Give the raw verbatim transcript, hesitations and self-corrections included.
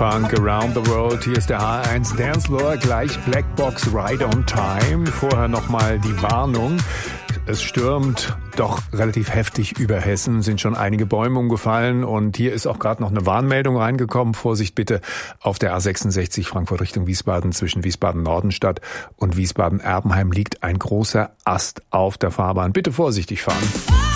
Funk Around the World. Hier ist der H eins Dancefloor, gleich Blackbox Right on Time. Vorher nochmal die Warnung. Es stürmt doch relativ heftig über Hessen, sind schon einige Bäume umgefallen und hier ist auch gerade noch eine Warnmeldung reingekommen. Vorsicht bitte auf der A sechsundsechzig Frankfurt Richtung Wiesbaden zwischen Wiesbaden-Nordenstadt und Wiesbaden-Erbenheim liegt ein großer Ast auf der Fahrbahn. Bitte vorsichtig fahren.